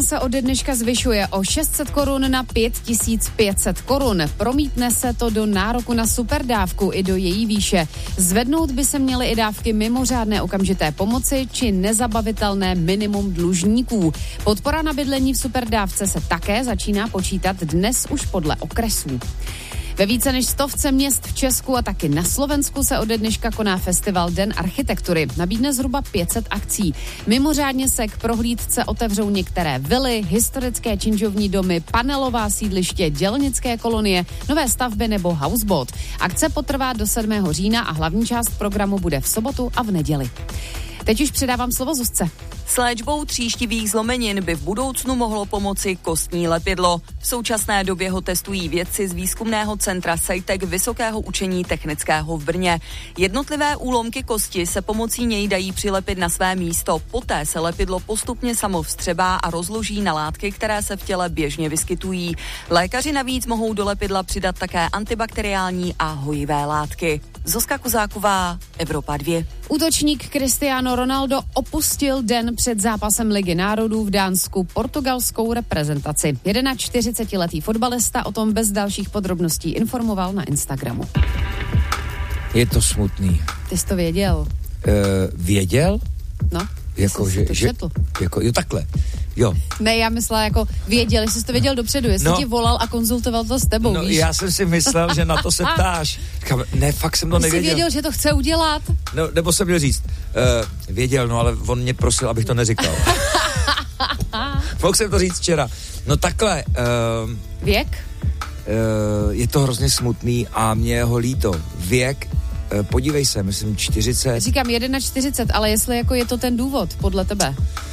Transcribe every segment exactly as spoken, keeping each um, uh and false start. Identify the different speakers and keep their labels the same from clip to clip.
Speaker 1: se ode dneška zvyšuje o šest set korun na pět tisíc pět set korun. Promítne se to do nároku na superdávku i do její výše. Zvednout by se měly i dávky mimořádné okamžité pomoci či nezabavitelné minimum dlužníků. Podpora na bydlení v superdávce se také začíná počítat dnes už podle okresů. Ve více než stovce měst v Česku a taky na Slovensku se ode dneška koná festival Den architektury. Nabídne zhruba pět set akcí. Mimořádně se k prohlídce otevřou některé vily, historické činžovní domy, panelová sídliště, dělnické kolonie, nové stavby nebo houseboat. Akce potrvá do sedmého října a hlavní část programu bude v sobotu a v neděli. Teď už předávám slovo Zuzce.
Speaker 2: S léčbou tříštivých zlomenin by v budoucnu mohlo pomoci kostní lepidlo. V současné době ho testují vědci z výzkumného centra SEITEC Vysokého učení technického v Brně. Jednotlivé úlomky kosti se pomocí něj dají přilepit na své místo. Poté se lepidlo postupně samo vstřebá a rozloží na látky, které se v těle běžně vyskytují. Lékaři navíc mohou do lepidla přidat také antibakteriální a hojivé látky. Zuzka Kozáková, Evropa dva.
Speaker 1: Útočník Cristiano Ronaldo opustil den před zápasem Ligy národů v Dánsku portugalskou reprezentaci. čtyřicetiletý fotbalista o tom bez dalších podrobností informoval na Instagramu.
Speaker 3: Je to smutný.
Speaker 1: Ty jsi to věděl?
Speaker 3: Uh, věděl?
Speaker 1: No,
Speaker 3: jako, že,
Speaker 1: to
Speaker 3: že,
Speaker 1: četl.
Speaker 3: Jako, jo, takhle. Jo.
Speaker 1: Ne, já myslela jako věděl, jestli jsi to věděl dopředu, jestli
Speaker 3: no,
Speaker 1: ti volal a konzultoval to s tebou,
Speaker 3: no,
Speaker 1: víš?
Speaker 3: já jsem si myslel, že na to se ptáš. Říkám, ne, fakt jsem to
Speaker 1: Ty
Speaker 3: nevěděl.
Speaker 1: jsi věděl, že to chce udělat?
Speaker 3: No, nebo jsem měl říct, uh, věděl, no, ale on mě prosil, abych to neříkal. Mohl jsem to říct včera. No takhle. Uh,
Speaker 1: Věk?
Speaker 3: Uh, je to hrozně smutný a mě je ho líto. Věk, uh, podívej se, myslím čtyřicet.
Speaker 1: Říkám čtyřicet jedna, ale jestli jako je to ten důvod, podle tebe?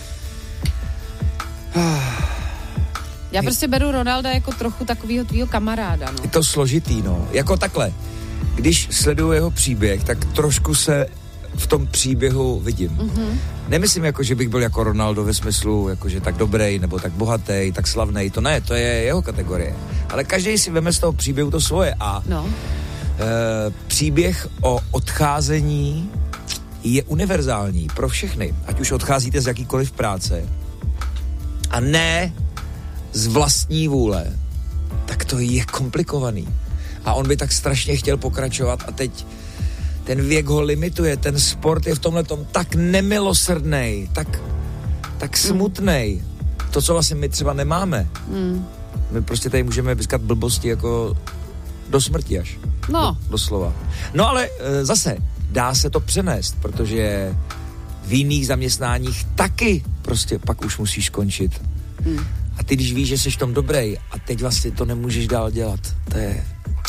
Speaker 1: Já prostě beru Ronalda jako trochu takovýho tvýho kamaráda, no.
Speaker 3: Je to složitý, no. Jako takhle. Když sleduju jeho příběh, tak trošku se v tom příběhu vidím. Mm-hmm. Nemyslím jako, že bych byl jako Ronaldo ve smyslu, jako že tak dobrý, nebo tak bohatý, tak slavnej. To ne, to je jeho kategorie. Ale každý si veme z toho příběhu to svoje. A
Speaker 1: no.
Speaker 3: e, příběh o odcházení je univerzální pro všechny. Ať už odcházíte z jakýkoliv práce a ne z vlastní vůle, tak to je komplikovaný. A on by tak strašně chtěl pokračovat a teď ten věk ho limituje, ten sport je v tomhletom tak nemilosrdnej, tak, tak smutnej. To, co vlastně my třeba nemáme. Mm. My prostě tady můžeme vyskat blbosti jako do smrti až.
Speaker 1: No.
Speaker 3: Do, doslova. No ale e, zase, dá se to přenést, protože v jiných zaměstnáních taky prostě pak už musíš skončit. Mm. A ty, když víš, že jsi v tom dobrý a teď vlastně to nemůžeš dál dělat, to je...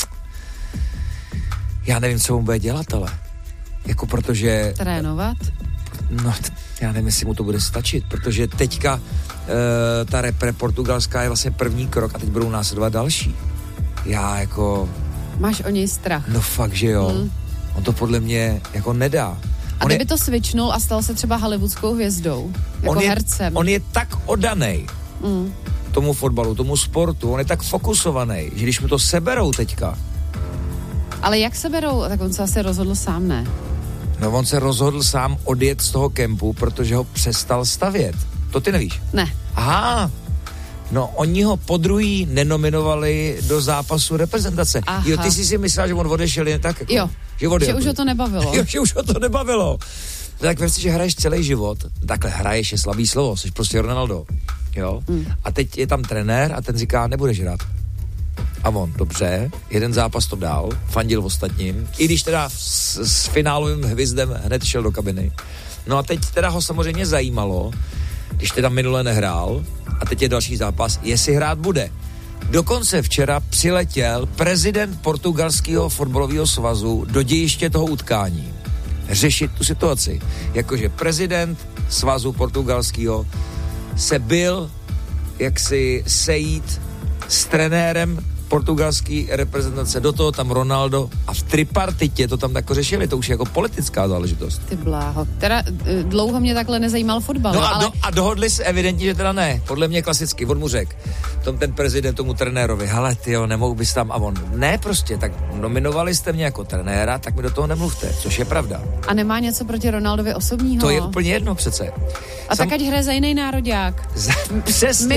Speaker 3: Já nevím, co mu bude dělat, ale jako protože...
Speaker 1: Trénovat?
Speaker 3: No, t- já nevím, jestli mu to bude stačit, protože teďka e, ta repre portugalská je vlastně první krok a teď budou následovat další. Já jako...
Speaker 1: Máš o něj strach?
Speaker 3: No fakt, že jo. Hmm. On to podle mě jako nedá.
Speaker 1: A kdyby je... to switchnul a stal se třeba hollywoodskou hvězdou, jako
Speaker 3: on je,
Speaker 1: hercem?
Speaker 3: On je tak oddanej mm. tomu fotbalu, tomu sportu, on je tak fokusovaný, že když mu to seberou teďka.
Speaker 1: Ale jak se berou? Tak on se asi rozhodl sám, ne?
Speaker 3: No on se rozhodl sám odjet z toho kempu, protože ho přestal stavět. To ty nevíš?
Speaker 1: Ne.
Speaker 3: Aha. No oni ho podruhý nenominovali do zápasu reprezentace. Aha. Jo, ty jsi si myslel, že on odešel jen tak? Jako,
Speaker 1: jo,
Speaker 3: že, odjel,
Speaker 1: že už ho to nebavilo.
Speaker 3: Jo, že už ho to nebavilo. Tak věc, že hraješ celý život, takhle hraješ je slabý slovo, jsi prostě Ronaldo. Jo? Mm. A teď je tam trenér a ten říká, nebudeš hrát. A on, dobře, jeden zápas to dal, fandil ostatním, i když teda s, s finálovým hvězdem hned šel do kabiny. No a teď teda ho samozřejmě zajímalo, když teda minule nehrál a teď je další zápas, jestli hrát bude. Dokonce včera přiletěl prezident portugalského fotbalového svazu do dějiště toho utkání. Řešit tu situaci. Jakože prezident svazu portugalského se byl jaksi sejít s trenérem portugalský reprezentace, do toho tam Ronaldo a v tripartitě to tam jako řešili, to už je jako politická záležitost.
Speaker 1: Ty bláho. Teda dlouho mě takhle nezajímal fotbal.
Speaker 3: No a,
Speaker 1: ale...
Speaker 3: do, a dohodli se evidentně, že teda ne. Podle mě klasicky, on mu řekl, tom ten prezident tomu trenérovi, hele tyjo, nemohl bys tam, a on, ne prostě, tak nominovali jste mě jako trenéra, tak mi do toho nemluvte, což je pravda.
Speaker 1: A nemá něco proti Ronaldovi osobního?
Speaker 3: To je úplně jedno přece.
Speaker 1: A Sam... tak ať hraje za jiný nároďák.
Speaker 3: Za... Přesně.